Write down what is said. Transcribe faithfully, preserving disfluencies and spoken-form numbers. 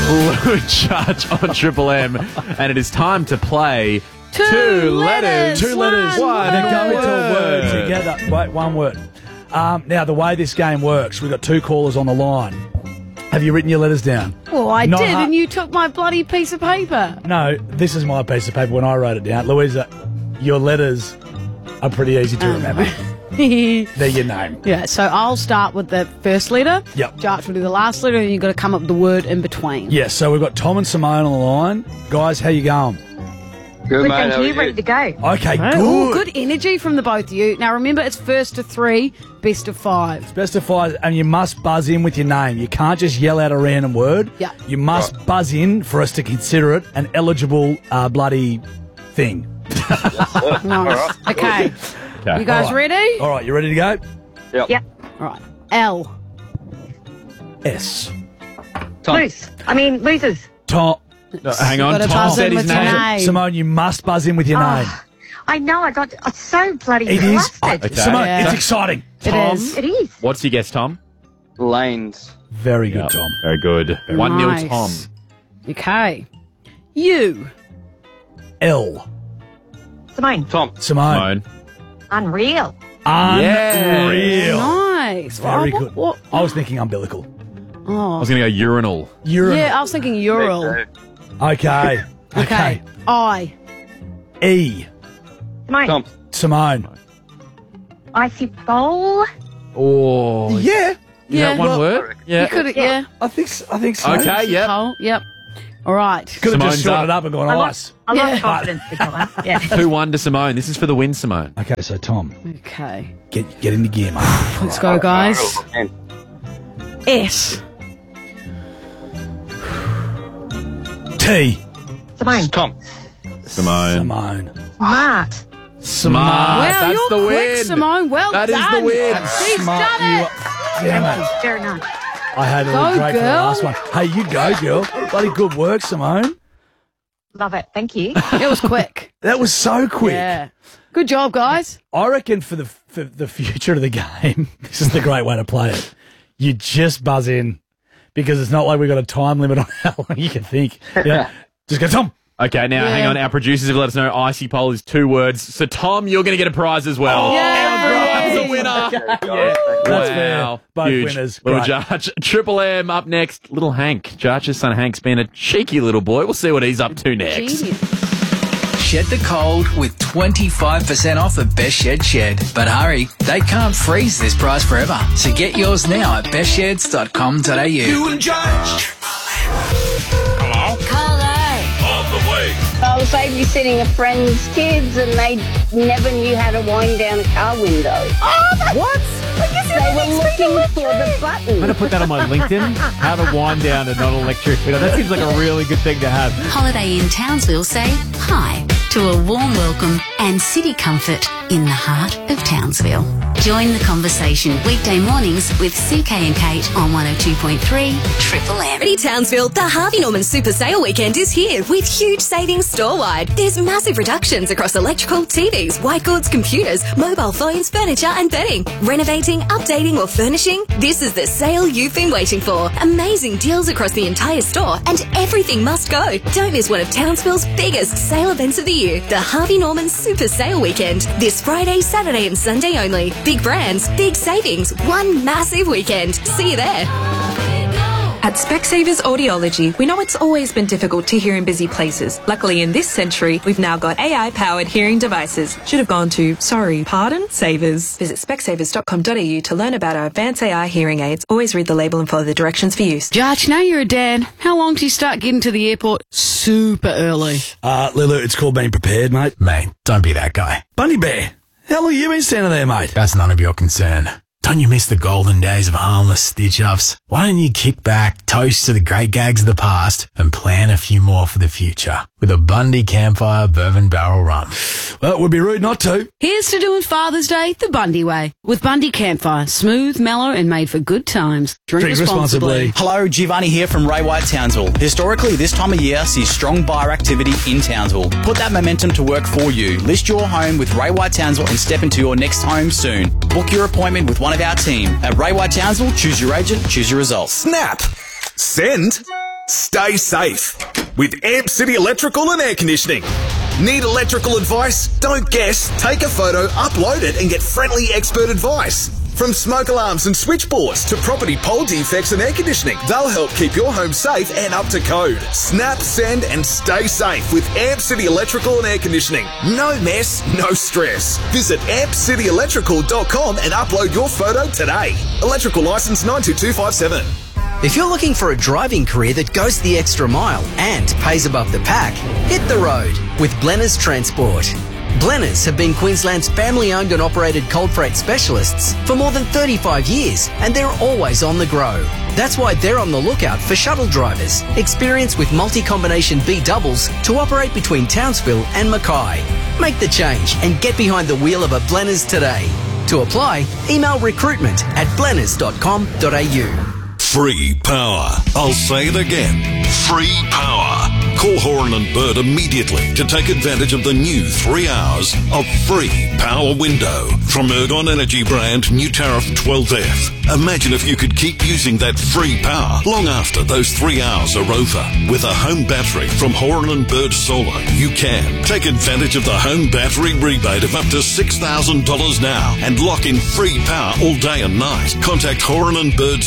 Lou Judge on Triple M, and it is time to play Two, two letters. letters. Two letters. One They go into a word. word together. Wait, one word. Um, now, the way this game works, we've got two callers on the line. Have you written your letters down? Well, I Not did, hard- and you took my bloody piece of paper. No, this is my piece of paper when I wrote it down. Louisa, your letters are pretty easy to remember. They're your name. Yeah, so I'll start with the first letter. Yep. Jarch will do the last letter, and you've got to come up with the word in between. Yes, so we've got Tom and Simone on the line. Guys, how you going? Good, Good, mate. thank How are you. Ready to go. Okay, Ooh, good. good energy from the both of you. Now, remember, it's first to three, best of five. Best of five, and you must buzz in with your name. You can't just yell out a random word. Yeah. You must buzz in for us to consider it an eligible uh, bloody thing. Nice. Okay. Okay. You guys All right. ready? All right, you ready to go? Yep. Yep. All right. L. S. Tom. Loose. I mean, losers. Tom. No, hang on, Gotta Tom buzz said in his with your name. name. Simone, you must buzz in with your name. Ah, I know. I got I'm so bloody It is. flustered. Okay. Simone, Yeah. it's exciting. It Tom. is. It is. What's your guess, Tom? Lanes. Very good, Yep. Tom. Very good. One nil, Nice. Tom. Okay. U. L. Simone. Tom. Simone. Simone. Unreal. Unreal. Nice. Very Oh, what- good. what- I was thinking umbilical. I Oh. was going to go urinal. Urinal. Yeah, I was thinking Ural. Okay. Okay. I. E. Simone. Tom. Simone. Icy bowl. Oh. Is Yeah. Yeah. that one well, word? Yeah. You could, yeah. I think. s- I think so. Okay, yep. Oh, yep. All right. Could have just Simone's sorted it up. up and gone I ice. lost, I lost Yeah. confidence with that one. Yeah. two one to Simone. This is for the win, Simone. Okay, so Tom, Okay. get get into gear, mate. Let's go, guys. And S. T. Simone. Tom. Simone. Simone. Smart. Smart. Well, That's you're the quick, win. Simone. Well That is done. the win. She's Smart done you it. are. Damn it. Very nice. I had it Go, all great for the girl. last one. Hey, you go, girl. Bloody good work, Simone. Love it. Thank you. It was quick. That was so quick. Yeah. Good job, guys. I reckon for the for the future of the game, this is the great way to play it. You just buzz in because it's not like we've got a time limit on how long you can think. Yeah, just go, Tom. Okay, now Yeah. hang on. Our producers have let us know icy pole is two words. So, Tom, you're going to get a prize as well. Yeah. That's a winner. Yeah, that's fair. Wow. Both Huge. winners. Little Great. Judge. Triple M up next. Little Hank. Judge's son Hank's been a cheeky little boy. We'll see what he's up to next. Genius. Shed the cold with twenty-five percent off at Best Shed Shed. But hurry, they can't freeze this price forever. So get yours now at best sheds dot com dot a u. I was babysitting a friend's kids and they never knew how to wind down a car window. Oh, what? They were looking for the button. I'm going to put that on my LinkedIn. How to wind down a non-electric window. That seems like a really good thing to have. Holiday Inn Townsville say hi to a warm welcome and city comfort in the heart of Townsville. Join the conversation weekday mornings with C K and Kate on one oh two point three Triple M. Ready Townsville, the Harvey Norman Super Sale Weekend is here with huge savings store-wide. There's massive reductions across electrical, T Vs, white goods, computers, mobile phones, furniture and bedding. Renovating, updating or furnishing? This is the sale you've been waiting for. Amazing deals across the entire store and everything must go. Don't miss one of Townsville's biggest sale events of the year, the Harvey Norman Super Sale Weekend. This Friday, Saturday and Sunday only. Big brands, big savings, one massive weekend. See you there. At Specsavers Audiology, we know it's always been difficult to hear in busy places. Luckily, in this century, we've now got A I-powered hearing devices. Should have gone to, sorry, pardon, Savers. Visit specsavers dot com dot a u to learn about our advanced A I hearing aids. Always read the label and follow the directions for use. Jarch, now you're a dad. How long do you start getting to the airport super early? Uh, Lulu, it's called being prepared, mate. Mate, don't be that guy. Bunny Bear, how long have you been standing there, mate? That's none of your concern. Don't you miss the golden days of harmless stitch-ups? Why don't you kick back, toast to the great gags of the past, and plan a few more for the future with a Bundy Campfire Bourbon Barrel Rum? Well, it would be rude not to. Here's to doing Father's Day the Bundy way. With Bundy Campfire, smooth, mellow, and made for good times. Drink, Drink responsibly. responsibly. Hello, Giovanni here from Ray White Townsville. Historically, this time of year sees strong buyer activity in Townsville. Put that momentum to work for you. List your home with Ray White Townsville and step into your next home soon. Book your appointment with one of our team. At Ray White Townsville, choose your agent, choose your results. Snap! Send! Stay safe with Amp City Electrical and Air Conditioning. Need electrical advice? Don't guess. Take a photo, upload it, and get friendly expert advice. From smoke alarms and switchboards to property pole defects and air conditioning, they'll help keep your home safe and up to code. Snap, send, and stay safe with Amp City Electrical and Air Conditioning. No mess, no stress. Visit amp city electrical dot com and upload your photo today. Electrical license nine two two five seven. If you're looking for a driving career that goes the extra mile and pays above the pack, hit the road with Blenners Transport. Blenners have been Queensland's family-owned and operated cold freight specialists for more than thirty-five years, and they're always on the grow. That's why they're on the lookout for shuttle drivers, experienced with multi-combination B doubles to operate between Townsville and Mackay. Make the change and get behind the wheel of a Blenners today. To apply, email recruitment at blenners dot com dot a u. Free power. I'll say it again. Free power. Call Horan and Bird immediately to take advantage of the new three hours of free power window from Ergon Energy brand new tariff twelve F. Imagine if you could keep using that free power long after those three hours are over. With a home battery from Horan and Bird Solar, you can take advantage of the home battery rebate of up to six thousand dollars now and lock in free power all day and night. Contact Horan and Bird